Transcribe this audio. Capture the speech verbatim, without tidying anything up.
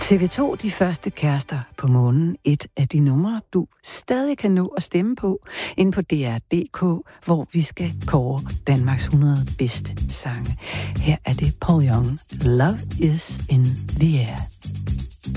T V to, de første kærester på månen, et af de numre, du stadig kan nå at stemme på, inde på D R punktum D K, hvor vi skal kåre Danmarks hundrede bedste sange. Her er det Paul Young, Love is in the air.